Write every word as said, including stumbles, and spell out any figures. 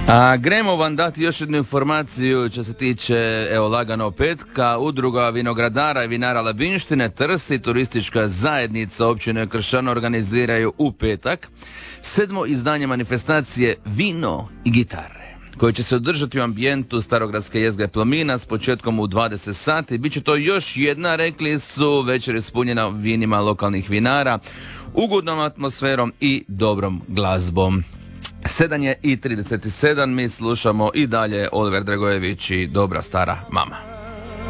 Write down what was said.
A gremo vam dati još jednu informaciju što se tiče, evo, lagano petka. Udruga vinogradara i vinara Labinštine Trst i turistička zajednica općine Kršan organiziraju u petak sedmo izdanje manifestacije Vino i gitare, koje će se održati u ambijentu starogradske jezgre Plomina s početkom u dvadeset sati. Biće to još jedna, rekli su, večer ispunjena vinima lokalnih vinara, ugodnom atmosferom i dobrom glazbom. sedam je i trideset sedam, mi slušamo i dalje Oliver Dragojević i Dobra stara mama.